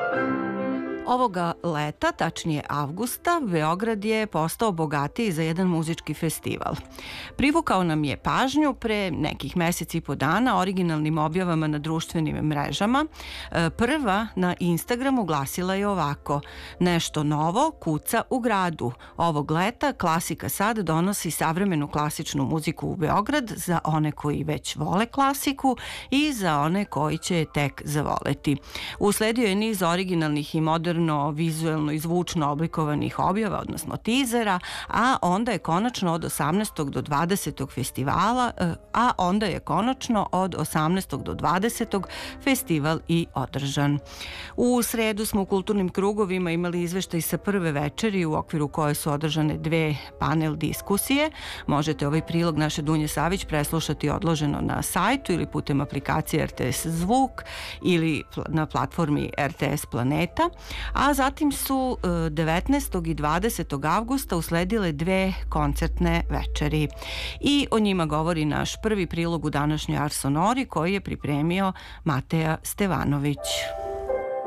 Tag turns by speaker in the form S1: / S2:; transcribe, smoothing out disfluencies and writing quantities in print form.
S1: Ovoga leta, tačnije avgusta, Beograd je postao bogatiji za jedan muzički festival. Privukao nam je pažnju pre nekih meseci i po dana originalnim objavama na društvenim mrežama. Prva na Instagramu glasila je ovako: nešto novo kuca u gradu. Ovog leta Klasika Sad donosi savremenu klasičnu muziku u Beograd za one koji već vole klasiku i za one koji će je tek zavoleti. Usledio je niz originalnih i moderno, vizuelno i zvučno oblikovanih objava, odnosno tizera, a onda je konačno od 18. do 20. festival i održan. U sredu smo u kulturnim krugovima imali izveštaj sa prve večeri u okviru koje su održane dve panel diskusije. Možete ovaj prilog naše Dunje Savić preslušati odloženo na sajtu ili putem aplikacije RTS Zvuk ili na platformi RTS Planeta. A zatim su 19. i 20. avgusta usledile dve koncertne večeri. I o njima govori naš prvi prilog u današnjoj Ars Sonori koji je pripremio Mateja Stevanović.